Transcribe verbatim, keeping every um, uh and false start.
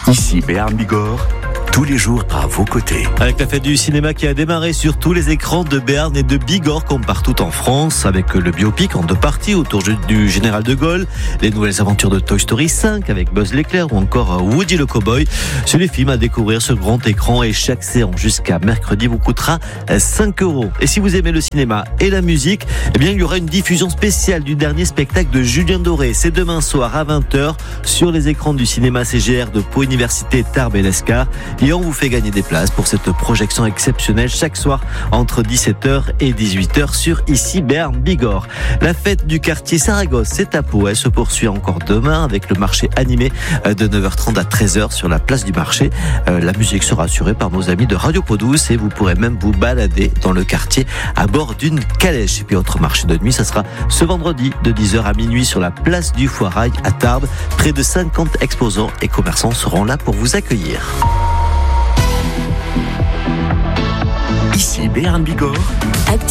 Ici Béarn Bigorre, tous les jours à vos côtés. Avec la fête du cinéma qui a démarré sur tous les écrans de Béarn et de Bigorre comme partout en France, avec le biopic en deux parties autour du Général de Gaulle, les nouvelles aventures de Toy Story cinq avec Buzz l'éclair ou encore Woody le Cowboy. C'est les films à découvrir sur grand écran et chaque séance jusqu'à mercredi vous coûtera cinq euros. Et si vous aimez le cinéma et la musique, eh bien il y aura une diffusion spéciale du dernier spectacle de Julien Doré. C'est demain soir à vingt heures sur les écrans du cinéma C G R de Pau Université Tarbes et l'Escar. Et on vous fait gagner des places pour cette projection exceptionnelle chaque soir entre dix-sept heures et dix-huit heures sur Ici Béarn Bigorre. La fête du quartier Saragosse, c'est à Pau. Elle se poursuit encore demain avec le marché animé de neuf heures trente à treize heures sur la place du marché. La musique sera assurée par nos amis de Radio Pau douze et vous pourrez même vous balader dans le quartier à bord d'une calèche. Et puis autre marché de nuit, ça sera ce vendredi de dix heures à minuit sur la place du Foirail à Tarbes. Près de cinquante exposants et commerçants seront là pour vous accueillir. Ici Béarn Bigorre.